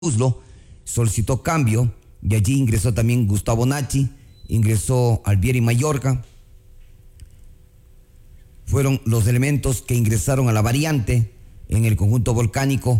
Tuzlo, solicitó cambio y allí ingresó también Gustavo Nachi, ingresó Albieri Mayorga. Fueron los elementos que ingresaron a la variante en el conjunto volcánico